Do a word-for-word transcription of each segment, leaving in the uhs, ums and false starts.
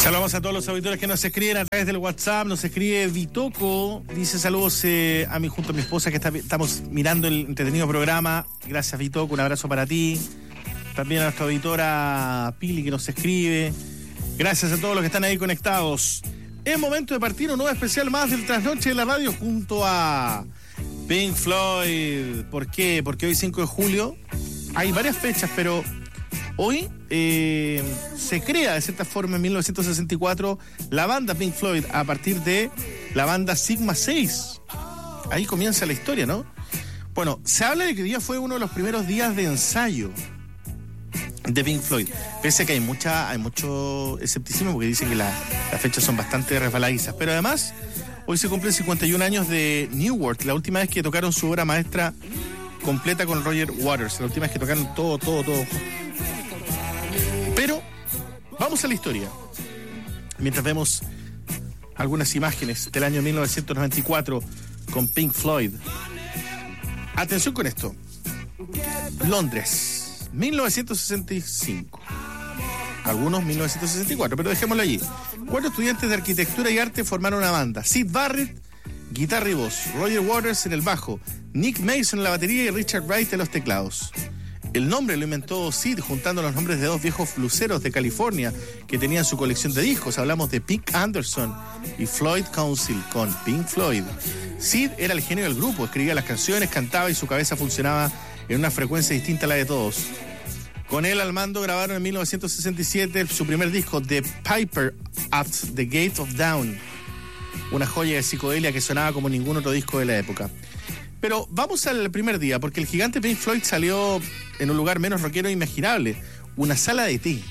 Saludamos a todos los auditores que nos escriben a través del WhatsApp. Nos escribe Vitoco, dice saludos eh, a mí junto a mi esposa que está, estamos mirando el entretenido programa. Gracias, Vitoco, un abrazo para ti. También a nuestra auditora Pili que nos escribe. Gracias a todos los que están ahí conectados. Es momento de partir un nuevo especial más del Trasnoche de la Radio junto a Pink Floyd. ¿Por qué? Porque hoy cinco de julio hay varias fechas, pero hoy eh, se crea de cierta forma en mil novecientos sesenta y cuatro la banda Pink Floyd a partir de la banda Sigma seis. Ahí comienza la historia, ¿no? Bueno, se habla de que hoy día fue uno de los primeros días de ensayo de Pink Floyd, pese a que hay mucha, hay mucho escepticismo porque dicen que la, las fechas son bastante resbaladizas, pero además hoy se cumplen cincuenta y un años de New World, la última vez que tocaron su obra maestra completa con Roger Waters, la última vez que tocaron todo, todo, todo. Pero vamos a la historia, mientras vemos algunas imágenes del año mil novecientos noventa y cuatro con Pink Floyd. Atención con esto. Londres, mil novecientos sesenta y cinco. Algunos mil novecientos sesenta y cuatro, pero dejémoslo allí. Cuatro estudiantes de arquitectura y arte formaron una banda. Syd Barrett, guitarra y voz. Roger Waters en el bajo. Nick Mason en la batería y Richard Wright en los teclados. El nombre lo inventó Syd juntando los nombres de dos viejos bluseros de California que tenían su colección de discos. Hablamos de Pete Anderson y Floyd Council con Pink Floyd. Syd era el genio del grupo, escribía las canciones, cantaba y su cabeza funcionaba en una frecuencia distinta a la de todos. Con él al mando grabaron en mil novecientos sesenta y siete su primer disco, The Piper at the Gate of Dawn, una joya de psicodelia que sonaba como ningún otro disco de la época. Pero vamos al primer día, porque el gigante Pink Floyd salió en un lugar menos rockero imaginable, una sala de té.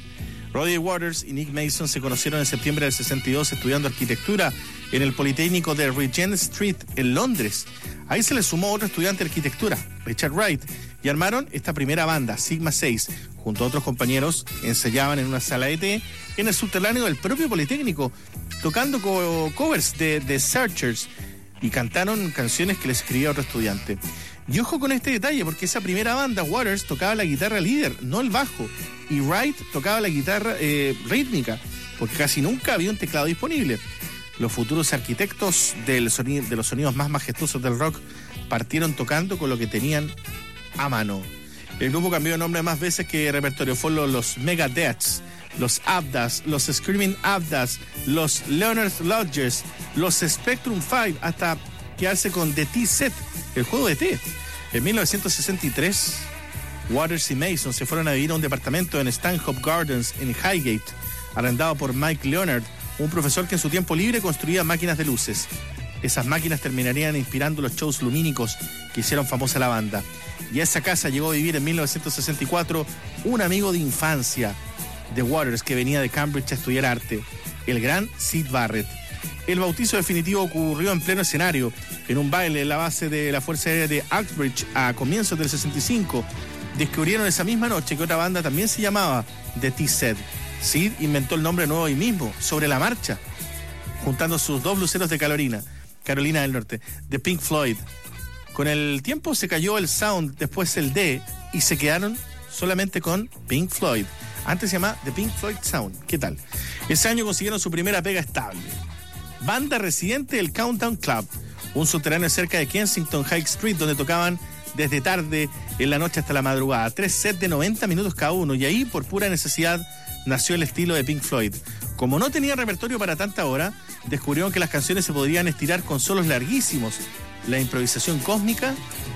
Roger Waters y Nick Mason se conocieron en septiembre del sesenta y dos estudiando arquitectura en el Politécnico de Regent Street en Londres. Ahí se le sumó otro estudiante de arquitectura, Richard Wright, y armaron esta primera banda, Sigma seis. Junto a otros compañeros ensayaban en una sala de té en el subterráneo del propio Politécnico, tocando co- covers de The Searchers, y cantaron canciones que les escribía otro estudiante. Y ojo con este detalle, porque esa primera banda, Waters, tocaba la guitarra líder, no el bajo, y Wright tocaba la guitarra eh, rítmica, porque casi nunca había un teclado disponible. Los futuros arquitectos del sonido, de los sonidos más majestuosos del rock partieron tocando con lo que tenían a mano. El grupo cambió de nombre más veces que repertorio. Fueron los Megadeths, los Abdas, los Screaming Abdas, los Leonard Lodgers, los Spectrum cinco, hasta quedarse con The T-Set, el juego de té. En mil novecientos sesenta y tres, Waters y Mason se fueron a vivir a un departamento en Stanhope Gardens, en Highgate, arrendado por Mike Leonard, un profesor que en su tiempo libre construía máquinas de luces. Esas máquinas terminarían inspirando los shows lumínicos que hicieron famosa la banda. Y a esa casa llegó a vivir en mil novecientos sesenta y cuatro un amigo de infancia de Waters que venía de Cambridge a estudiar arte, el gran Syd Barrett. El bautizo definitivo ocurrió en pleno escenario, en un baile en la base de la Fuerza Aérea de Uxbridge a comienzos del sesenta y cinco. Descubrieron esa misma noche que otra banda también se llamaba The T-Set. Syd inventó el nombre nuevo ahí mismo, sobre la marcha, juntando sus dos luceros de Carolina, Carolina del Norte, de Pink Floyd. Con el tiempo se cayó el sound, después el D, y se quedaron solamente con Pink Floyd. Antes se llamaba The Pink Floyd Sound. ¿Qué tal? Ese año consiguieron su primera pega estable. Banda residente del Countdown Club, un subterráneo cerca de Kensington High Street, donde tocaban desde tarde en la noche hasta la madrugada. Tres sets de noventa minutos cada uno, y ahí, por pura necesidad, nació el estilo de Pink Floyd. Como no tenía repertorio para tanta hora, descubrieron que las canciones se podían estirar con solos larguísimos. La improvisación cósmica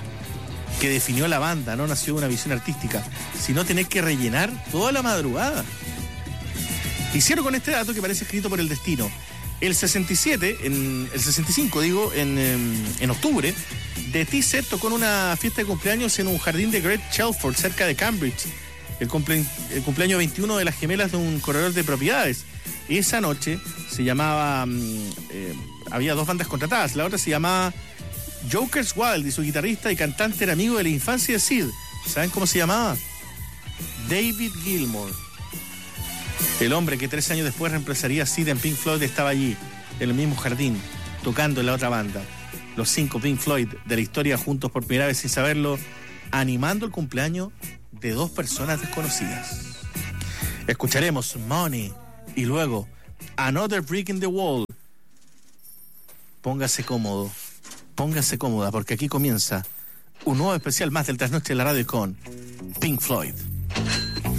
que definió la banda no nació de una visión artística, sino tener que rellenar toda la madrugada. Hicieron con este dato que parece escrito por el destino. El sesenta y siete, en, el sesenta y cinco digo, en, en, en octubre, The T-Set tocó en una fiesta de cumpleaños en un jardín de Great Chelford, cerca de Cambridge. El, cumple, el cumpleaños veintiuno de las gemelas de un corredor de propiedades. Esa noche se llamaba... Eh, había dos bandas contratadas. La otra se llamaba Jokers Wild, y su guitarrista y cantante era amigo de la infancia de Syd. ¿Saben cómo se llamaba? David Gilmour. El hombre que tres años después reemplazaría a Syd en Pink Floyd estaba allí, en el mismo jardín, tocando en la otra banda. Los cinco Pink Floyd de la historia juntos por primera vez sin saberlo, animando el cumpleaños de dos personas desconocidas. Escucharemos Money Y luego, Another Brick in the Wall. Póngase cómodo, póngase cómoda, porque aquí comienza un nuevo especial más del Trasnoche de la Radio con Pink Floyd.